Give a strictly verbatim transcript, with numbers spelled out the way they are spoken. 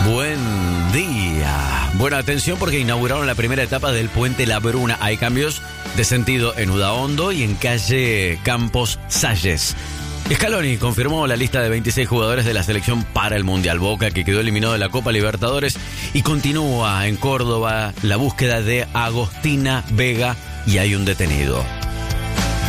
Buen día. Bueno, atención porque inauguraron la primera etapa del Puente La Bruna. Hay cambios de sentido en Udaondo y en calle Campos Salles. Scaloni confirmó la lista de veintiséis jugadores de la selección para el Mundial. Boca, que quedó eliminado de la Copa Libertadores, y continúa en Córdoba la búsqueda de Agostina Vega y hay un detenido.